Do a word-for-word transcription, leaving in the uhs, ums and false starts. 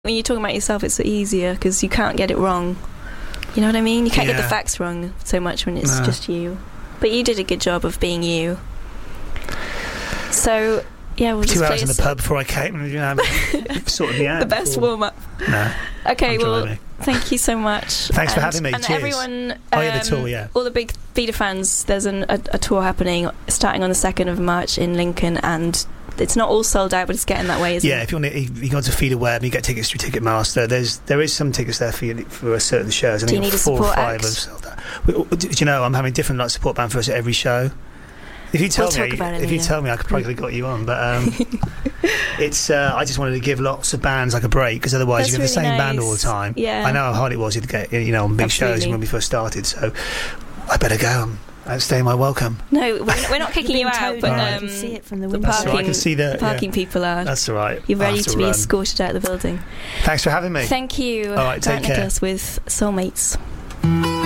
When you're talking about yourself, it's easier because you can't get it wrong. You know what I mean? You can't yeah. get the facts wrong so much when it's no. just you. But you did a good job of being you. So, yeah, we'll Two just hours play in a the so- pub before I came, you know, sorted me out. the best before. warm-up. No. Okay, I'm well, driving. thank you so much. Thanks for And- having me. And Cheers. everyone... Um, Oh, yeah, the tour, yeah. All the big Feeder fans, there's an, a, a tour happening starting on the second of March in Lincoln, and it's not all sold out, but it's getting that way, isn't yeah, it? if you want to, if you go to Feeder Web, you get tickets through Ticketmaster. There's there is some tickets there for you, for certain shows. I Do you think need a four or support five act? have sold out. We- Do you know I'm having different like support band for us at every show. If you tell We'll talk me, about it if you later. tell me, I could probably got you on. But um, it's uh, I just wanted to give lots of bands like a break because otherwise That's you have the really same band nice. all the time. Yeah. I know how hard it was to get you know on big shows Absolutely. when we first started. So I better go. I'm outstaying my welcome. No, we're, we're not kicking you You've been out, towed but out. um, You can see it from the the window. That's all right, I parking, can see the- the parking yeah. people are. That's all right. You're I'll ready have to be run. escorted out of the building. Thanks for having me. Thank you, All right, take Grant care. Nicholas with Soulmates.